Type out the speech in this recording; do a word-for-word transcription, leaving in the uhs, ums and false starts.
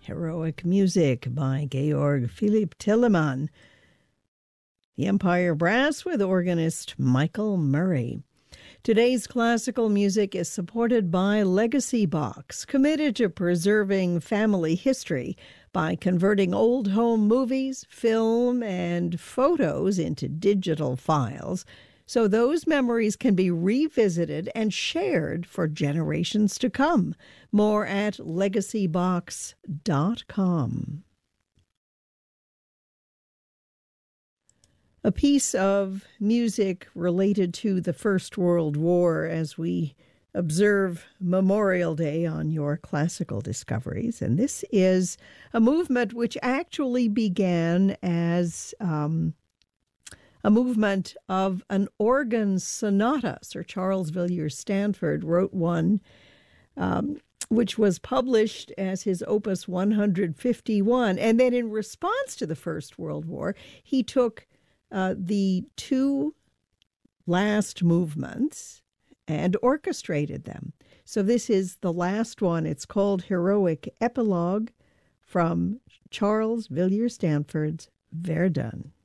Heroic Music by Georg Philipp Telemann. The Empire Brass with organist Michael Murray. Today's classical music is supported by Legacy Box, committed to preserving family history by converting old home movies, film, and photos into digital files so those memories can be revisited and shared for generations to come. More at legacy box dot com. A piece of music related to the First World War as we observe Memorial Day on your classical discoveries. And this is a movement which actually began as um, a movement of an organ sonata. Sir Charles Villiers Stanford wrote one um, which was published as his Opus one hundred fifty-one. And then in response to the First World War, he took uh, the two last movements and orchestrated them. So this is the last one. It's called Heroic Epilogue from Charles Villiers Stanford's Verdun.